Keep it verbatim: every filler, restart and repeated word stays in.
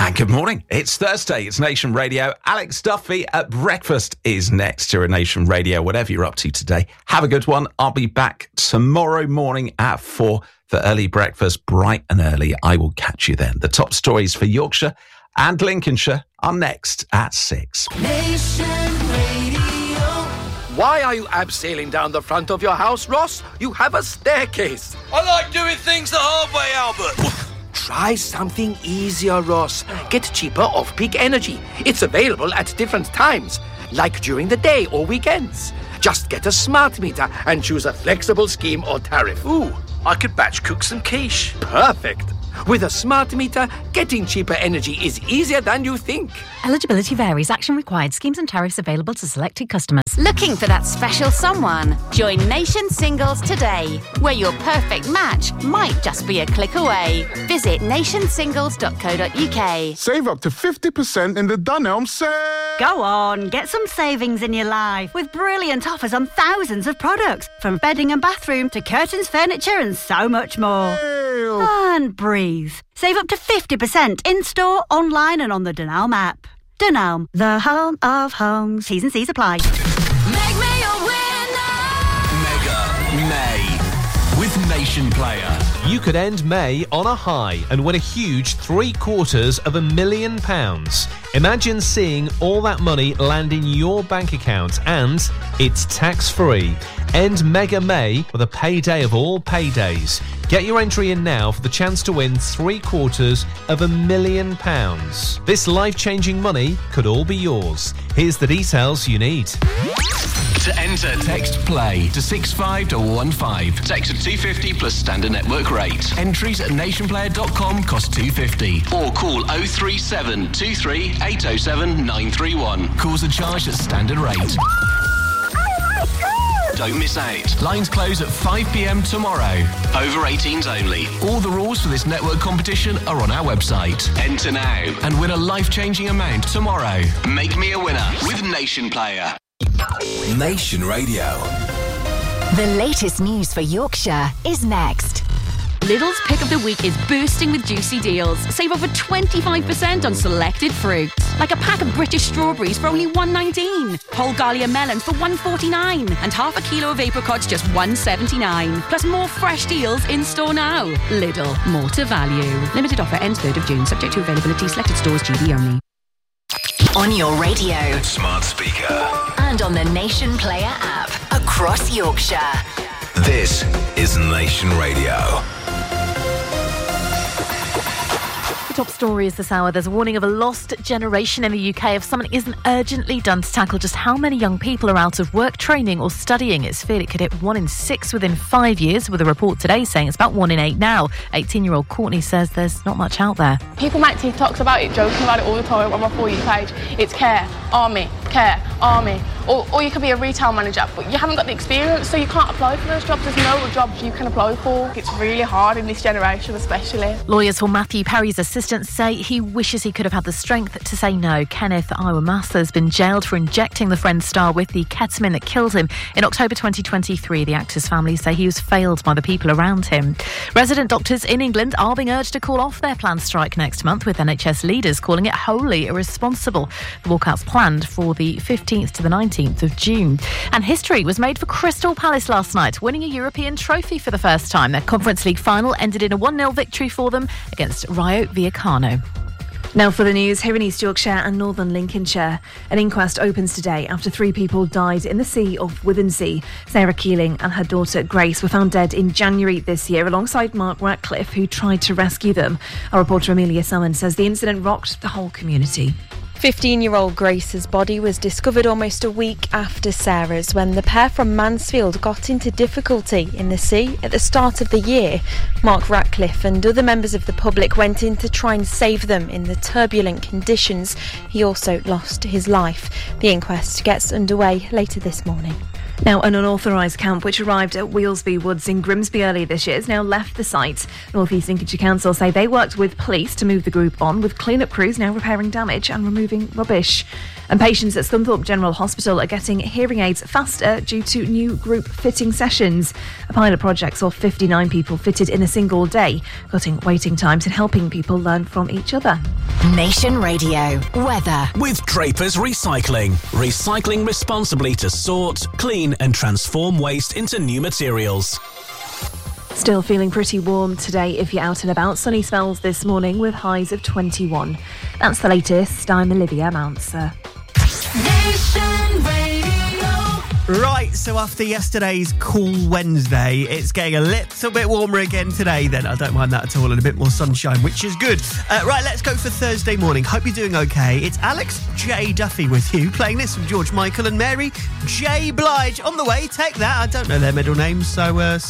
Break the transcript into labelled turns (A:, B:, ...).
A: And good morning. It's Thursday. It's Nation Radio. Alex Duffy at breakfast is next to Nation Radio. Whatever you're up to today, have a good one. I'll be back tomorrow morning at four for early breakfast, bright and early. I will catch you then. The top stories for Yorkshire and Lincolnshire are next at six.
B: Nation Radio.
C: Why are you abseiling down the front of your house, Ross? You have a staircase.
D: I like doing things the hard way, Albert.
C: Try something easier, Ross. Get cheaper off-peak energy. It's available at different times, like during the day or weekends. Just get a smart meter and choose a flexible scheme or tariff.
D: Ooh, I could batch cook some quiche.
C: Perfect. With a smart meter, getting cheaper energy is easier than you think.
E: Eligibility varies. Action required. Schemes and tariffs available to selected customers.
F: Looking for that special someone? Join Nation Singles today, where your perfect match might just be a click away. Visit nation singles dot co dot uk.
G: Save up to fifty percent in the Dunelm sale.
H: Go on, get some savings in your life with brilliant offers on thousands of products, from bedding and bathroom to curtains, furniture and so much more.
G: Ew.
H: And breathe. Save up to fifty percent in-store, online and on the Dunelm app. Dunelm, the home of homes. T's and C's apply.
B: Make me a winner.
I: Mega May with Nation Player.
J: You could end May on a high and win a huge three quarters of a million pounds. Imagine seeing all that money land in your bank account, and it's tax-free. End Mega May with a payday of all paydays. Get your entry in now for the chance to win three quarters of a million pounds. This life-changing money could all be yours. Here's the details you need.
I: To enter, text PLAY to six five one one five. Text at two fifty plus standard network rate. Entries at nation player dot com cost two fifty. Or call oh three seven two three eight oh seven nine three one. Calls are charged at standard rate. Don't miss out. Lines close at five p.m. tomorrow. Over eighteens only. All the rules for this network competition are on our website. Enter now and win a life-changing amount tomorrow. Make me a winner with Nation Player.
K: Nation Radio.
F: The latest news for Yorkshire is next.
L: Lidl's Pick of the Week is bursting with juicy deals. Save over twenty-five percent on selected fruit. Like a pack of British strawberries for only one pound nineteen. Whole Galia melons for one pound forty-nine. And half a kilo of apricots just one pound seventy-nine. Plus more fresh deals in store now. Lidl, more to value. Limited offer ends third of June. Subject to availability. Selected stores, G B only.
F: On your radio.
K: Smart speaker.
F: And on the Nation Player app. Across Yorkshire.
K: This is Nation Radio.
M: Top stories this hour. There's a warning of a lost generation in the U K if something isn't urgently done to tackle just how many young people are out of work, training or studying. It's feared it could hit one in six within five years, with a report today saying it's about one in eight now. eighteen-year-old Courtney says there's not much out there.
N: People make TikToks about it, joking about it all the time on my For You page. It's care, army, care, army. Or, or you could be a retail manager, but you haven't got the experience, so you can't apply for those jobs. There's no jobs you can apply for. It's really hard in this generation, especially.
M: Lawyers for Matthew Perry's assistant say he wishes he could have had the strength to say no. Kenneth Iwamasa has been jailed for injecting the Friends star with the ketamine that killed him in October twenty twenty-three. The actor's family say he was failed by the people around him. Resident doctors in England are being urged to call off their planned strike next month, with N H S leaders calling it wholly irresponsible. The walkout's planned for the fifteenth to the nineteenth of June. And history was made for Crystal Palace last night, winning a European trophy for the first time. Their Conference League final ended in a one nil victory for them against Rayo Vallecano.
O: Now for the news, here in East Yorkshire and northern Lincolnshire. An inquest opens today after three people died in the sea off Withensea. Sarah Keeling and her daughter Grace were found dead in January this year alongside Mark Ratcliffe, who tried to rescue them. Our reporter Amelia Salmon says the incident rocked the whole community.
P: fifteen-year-old Grace's body was discovered almost a week after Sarah's, when the pair from Mansfield got into difficulty in the sea at the start of the year. Mark Ratcliffe and other members of the public went in to try and save them in the turbulent conditions. He also lost his life. The inquest gets underway later this morning.
O: Now, an unauthorised camp which arrived at Wheelsby Woods in Grimsby earlier this year has now left the site. North East Lincolnshire Council say they worked with police to move the group on, with clean-up crews now repairing damage and removing rubbish. And patients at Scunthorpe General Hospital are getting hearing aids faster due to new group fitting sessions. A pilot project saw fifty-nine people fitted in a single day, cutting waiting times and helping people learn from each other.
Q: Nation Radio weather.
I: With Draper's Recycling. Recycling responsibly to sort, clean and transform waste into new materials.
O: Still feeling pretty warm today if you're out and about. Sunny spells this morning with highs of twenty-one. That's the latest. I'm Olivia Mounser.
B: Nation Radio.
R: Right, so after yesterday's cool Wednesday, it's getting a little bit warmer again today then. I don't mind that at all, and a bit more sunshine, which is good. Uh, right, let's go for Thursday morning. Hope you're doing okay. It's Alex J. Duffy with you, playing this from George Michael and Mary J. Blige. On the way, take that. I don't know their middle names, so... Uh,